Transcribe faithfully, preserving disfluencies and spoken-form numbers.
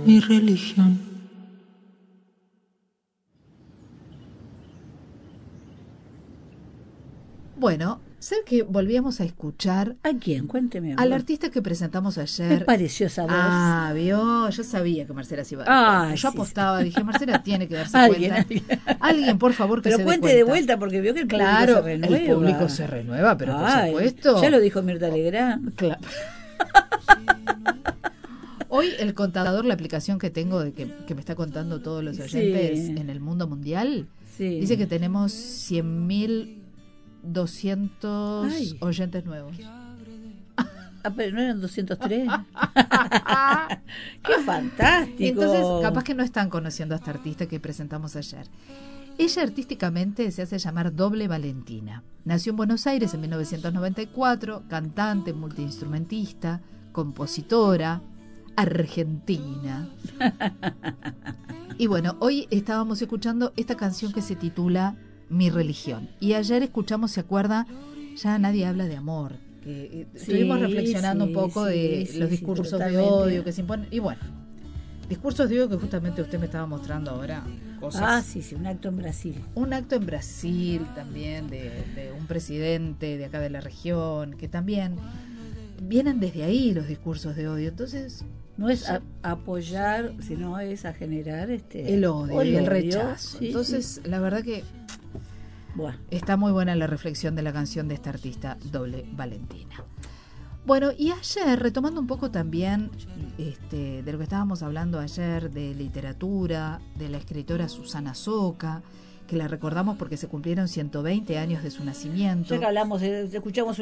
mi religión. Bueno, sé que volvíamos a escuchar... ¿A quién? Cuénteme. Al artista que presentamos ayer. ¿Qué pareció esa voz? Ah, vio, yo sabía que Marcela se iba a dar Ah, cuenta. Yo sí, apostaba, sí. dije, Marcela tiene que darse ¿Alguien, cuenta. alguien? Alguien, por favor, que pero se dé cuente cuenta. de vuelta, porque vio que el claro, público se renueva. el público se renueva, pero Ay, por supuesto. Ya lo dijo Mirta Legrand. Claro. Hoy el contador, la aplicación que tengo de que, que me está contando todos los oyentes Sí. en el mundo mundial, Sí. dice que tenemos cien mil doscientos Ay. oyentes nuevos. Ah, pero no eran doscientos tres. ¡Qué fantástico! Entonces, capaz que no están conociendo a esta artista que presentamos ayer. Ella artísticamente se hace llamar Doble Valentina. Nació en Buenos Aires en mil novecientos noventa y cuatro, cantante, multiinstrumentista, compositora, argentina. Y bueno, hoy estábamos escuchando esta canción que se titula Mi religión. Y ayer escuchamos, ¿se acuerda? Ya nadie habla de amor. Que, eh, Sí, estuvimos reflexionando sí, un poco sí, de sí, los sí, discursos de totalmente. odio que se imponen. Y bueno, discursos de odio que justamente usted me estaba mostrando ahora. Cosas. Ah, sí, sí, un acto en Brasil. Un acto en Brasil también de, de un presidente de acá de la región, que también vienen desde ahí los discursos de odio. Entonces, No es a, apoyar, sino es a generar este el odio, o el, odio, rechazo. sí, Entonces, sí. la verdad que Bueno. está muy buena la reflexión de la canción de esta artista, Doble Valentina. Bueno, y ayer, retomando un poco también este, de lo que estábamos hablando ayer, de literatura, de la escritora Susana Soca, que la recordamos porque se cumplieron ciento veinte años de su nacimiento. Ya que hablamos, eh, escuchamos